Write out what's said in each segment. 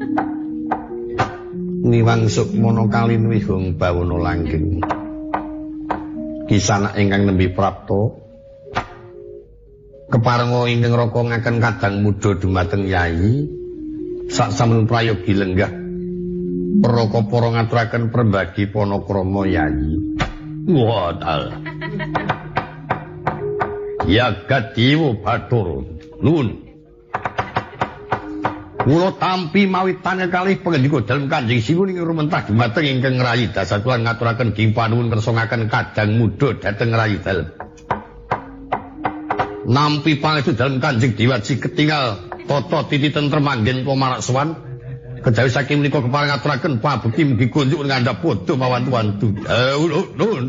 Niwang Sukmana kalin wihung bawana langgeng. Kisanak ingkang nembe prapta keparenga ingkang raka ngaken kadang muda dumateng Yayi saksampun prayogi lenggah para ngaturaken perbagi panakrama Yayi. Wadal. Ya Gadiwa Bathara nuwun. Kula tampi mawitane kalih pangendika dalem Kanjeng Sinuwun ing rumentah dumateng ingkang ngrayi dasar kula ngaturaken ging panuwun kersangaken kadang muda dhateng ngrayi dalem. Nampi pangestu dalem Kanjeng Diwaji ketingal tata titi tentrem anggen pamaraksawan kejawi saking menika kepareng ngaturaken pabekti mugi kunjuk ngandhap padha mawantu-wantu. Nuwun.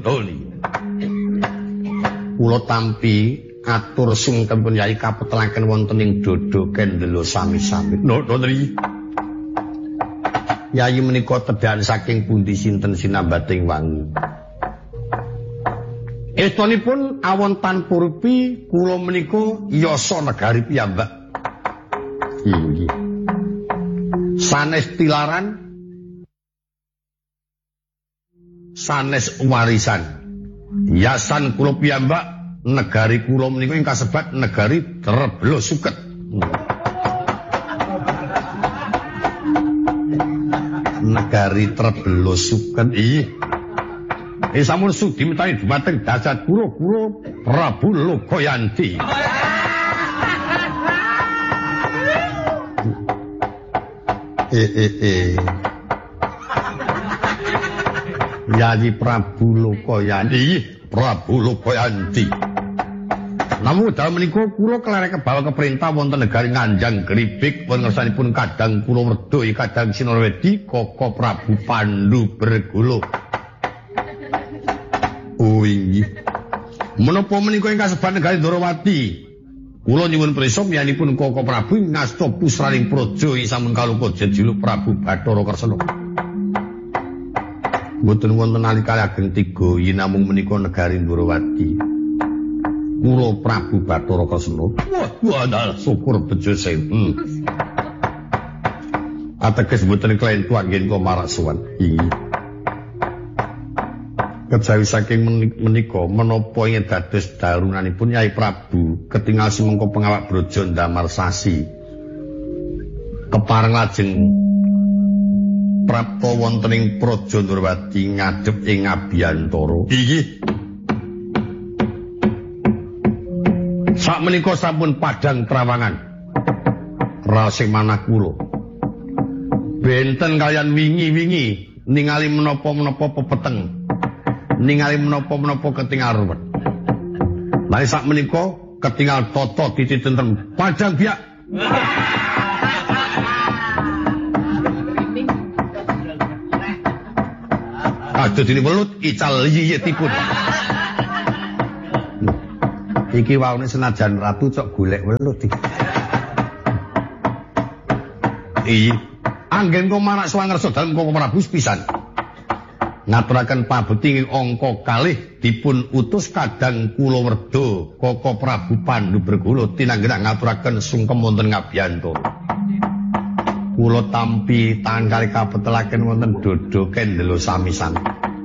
Kula tampi atur sungkempun Yayi kapetelaken wonten ing dada kendela sami-sami. Notri. Yayi menika tedhan saking pundi sinten sinambating wangi. Estunipun awontan purpi kula menika yasa negari piyambak. Inggih. Sanes tilaran sanes warisan. Yasan kula piyambak negari kula menika ing kasebat negari Treblo Suket. Negari Treblo Suket. Sampun sudi mitani dumateng dasar kula Prabu Lokayanti. Yayi Prabu Lokayanti. Prabu Lokayanti. Namun dalem menika kula kelarek kebawa keperintah wonten negari Nganjang Gribik wonten ngersanipun kadang kula Werda kadang Sinarwedi Koko Prabu Pandu Bergolo. Oh inggih. Menapa menika ing kasebat negari Ndorowati? Kula nyuwun prisa miyanipun Koko Prabu ngasta pustraning praja sampun kaluka jejuluk Prabu Bathara Kersana. Mboten wonten nalika ageng tiga yen namung menika negari Ndorowati. Kula Prabu Bathara Kersana. Wah, syukur bejo sewu. Ateges mboten klentu anggen pamaraksawan. Kejawi saking menika menapa ing dados darunanipun Yai Prabu ketingal sumengko pengawak brojo ndamar sasi. Kepareng lajeng prapta wonten ing Praja Ndorowati ngadhep ing Abiyantara. Inggih. Sakmenika sampun padhang trawangan. Rasing manah kula. Benten kalian wingi-wingi ningali menapa-menapa pepeteng. Ningali menapa-menapa ketingal ruwet. Lan sakmenika ketingal tata titi tentrem padhang biak. Kados dene welut ical yiyetipun. Iki waune senajan ratu cok golek welut iki. Iya. Anggen komarak swangersa dalem Koko Prabu pisan. Ngaturaken pabekti ing angka kalih dipun utus kadang kula Werda Koko Prabu Pandu Bergolo tinanggenah ngaturaken sungkem wonten Ngabiyantara. Kula tampi tangan kali kapetelaken wonten dada kendela sami-sami.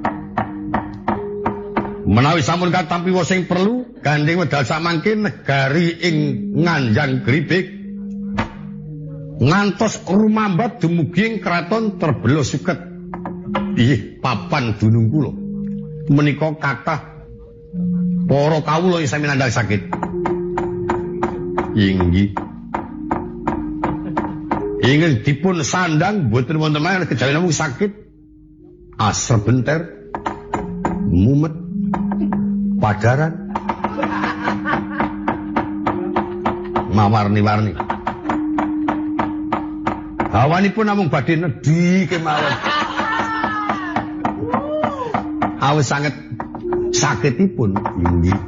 Menawi sampun katampi sing perlu gandeng wedal samangke negari ing Nganjang Gribik ngantos rumambat dumugi ing kraton Treblo Suket. Inggih papan dunung kula. Menika kathah para kawula ing sami nandhang sakit. Inggih. Ingin dipun sandang boten wonten malih kejawi namung sakit. Asrep benter. Mumet. Padaran. Mawarni-warni. Hawanipun namung badhe nedhi kemawon. Awis sanget sakitipun inggih.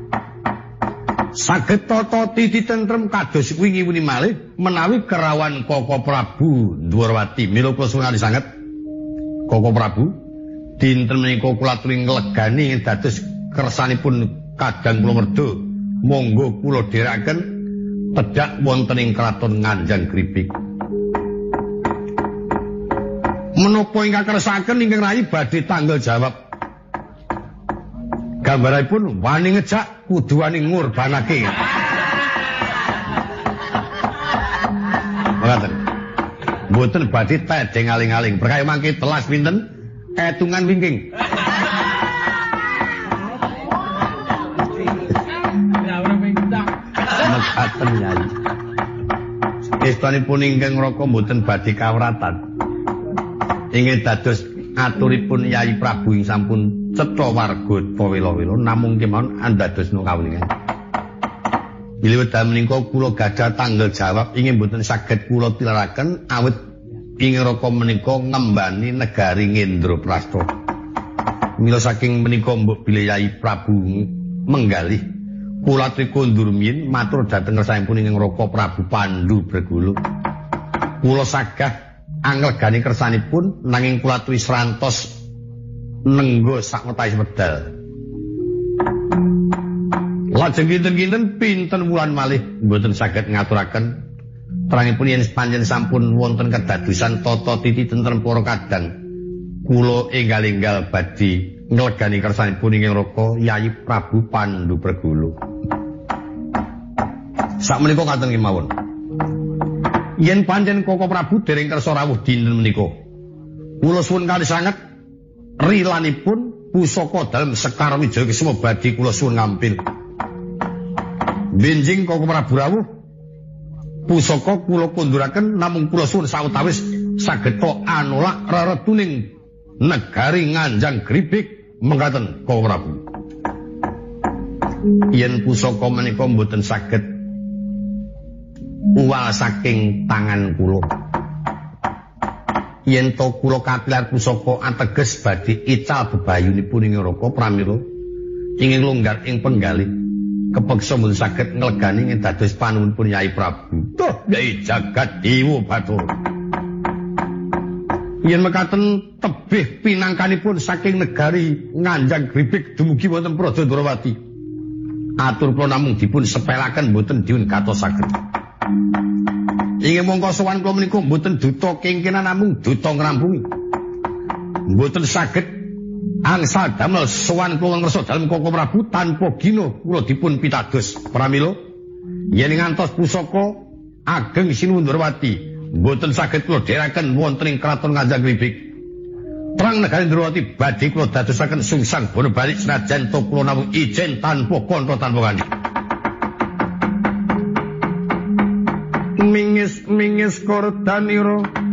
Saged tata titi tentrem kados wingi-wingi malih menawi kerawan Koko Prabu Ndorowati mila kula sanget Koko Prabu dinten menika kula aturi nglegani dados kersanipun kadang kula Werda monggo kula dherekaken tedhak wonten ing kraton Nganjang Gribik. Menapa ingkang kersakaken ingkang rayi badhe tanggal jawab. Gambaranipun wani ngejak kudu wani ngurbanake. Mboten. Mboten badhe tedeng aling-aling. Perkaya mangke telas pinten? Etungan wingking. Mekaten Nyai. Estanipun ingkang ngraka mboten badhe kawratan. Ingin dados aturipun Yai Prabu ing sampun cetha warga pawela-wela namung kemawon andadosna kawulingan. Bilih wekdal menika kula gadah tanggal jawab ingin mboten saged kula tilaraken awit ing raka menika ngembani negari Ngendraprasta. Mila saking menika mbok bilih Yai Prabu menggalih kula trikundur miyin matur dhateng kersanipun ing raka Prabu Pandhu Bregulu. Kula sagah anglegani kersanipun nanging kula tuwis rantos nenggo sakwetawis wedal. Lajeng kinten-kinten pinten wulan malih mboten saged ngaturaken terangipun yen panjenengan sampun wonten kedadosan tata titi tentrem para kadang. Kula enggal-enggal badhe nglegani kersanipun ing raka Yai Prabu Pandhu Bregulu. Sakmenika ngaten kemawon. Yen pancen Koko Prabu dereng kersa rawuh dinten menika, kula suwun kalih sanget rilanipun pusaka dalem Sekar Wijaya Kesuma badhe kula suwun ngampil. Benjing Koko Prabu rawuh pusaka kula kunduraken namung kula suwun sawetawis saged anolak reretuning negari Nganjang Gribik mengkaten Koko Prabu. Yen pusaka menika mboten saged uwal saking tangan kula. Yen to kula kapilar pusaka ateges badhe ical bebayunipun ing raka pramila ingin longgar ing penggalih kepeksa mboten saged nglegani ing dados panuwunipun Yai Prabu. Duh, Yai Jagat Dewa Bathara. Yen mekaten tebih pinangkanipun saking negari Nganjang Gribik dumugi wonten Praja Ndrawati. Atur kula namung dipun sepelaken mboten diun gatosaken. Ingin mongko sowan kula menika mboten duta kengkenan namung duta ngrampungi. Mboten saged angsal damel sowan kula ngersa dalem Koko Prabu tanpa gina kula dipun pitados. Pramila yen ngantos pusaka ageng Sinundrawati mboten saged kula dherekaken wonten ing kraton Nganjang Gribik. Terang negari Ndrawati badhe kula dadosaken sungsang bono balik senajan to kula namung ijen tanpa kantha tanpa kandhi. Mingis-mingis kordanira